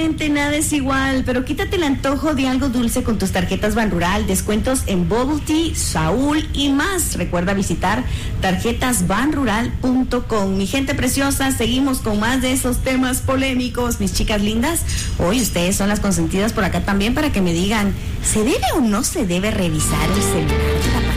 Definitivamente nada es igual, pero quítate el antojo de algo dulce con tus tarjetas Banrural, descuentos en Bubble Tea, Saúl y más. Recuerda visitar tarjetasbanrural.com. Mi gente preciosa, seguimos con más de esos temas polémicos, mis chicas lindas. Hoy ustedes son las consentidas por acá también para que me digan, ¿se debe o no se debe revisar el celular?